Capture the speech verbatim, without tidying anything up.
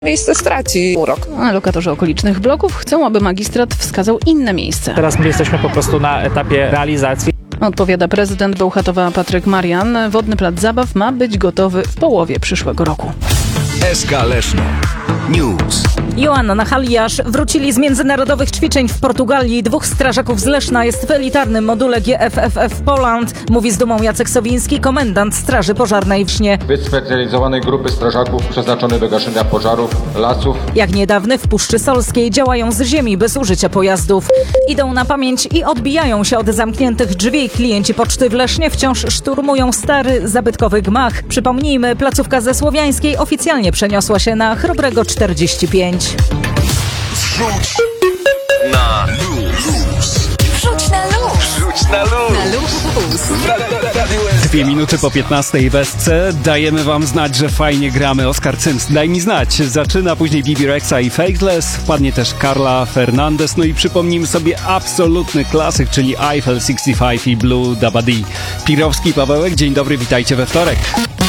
Miejsce straci urok. A lokatorzy okolicznych bloków chcą, aby magistrat wskazał inne miejsce. Teraz my jesteśmy po prostu na etapie realizacji. Odpowiada prezydent Bełchatowa Patryk Marian. Wodny plac zabaw ma być gotowy w połowie przyszłego roku. S K Leszno News. Joanna Haliasz wrócili z międzynarodowych ćwiczeń w Portugalii. Dwóch strażaków z Leszna jest w elitarnym module G F F F Poland. Mówi z dumą Jacek Sowiński, komendant Straży Pożarnej w Sznie. Wyspecjalizowanej grupy strażaków przeznaczonej do gaszenia pożarów, lasów. Jak niedawny w Puszczy Solskiej działają z ziemi bez użycia pojazdów. Idą na pamięć i odbijają się od zamkniętych drzwi. Klienci poczty w Lesznie wciąż szturmują stary, zabytkowy gmach. Przypomnijmy, placówka ze Słowiańskiej oficjalnie przeniosła się na Chrobrego czterdzieści pięć. Wrzuć na luz. Wrzuć na luz. Wrzuć na luz. Na luz. Dwie minuty po piętnastej w S C dajemy wam znać, że fajnie gramy. Oscar Cyms, daj mi znać. Zaczyna później Bibi Rexa i Faithless. Wpadnie też Carla Fernandez. No i przypomnijmy sobie absolutny klasyk, czyli Eiffel sześćdziesiąt pięć i Blue Dabadi. Pirowski, Pawełek, dzień dobry, witajcie we wtorek.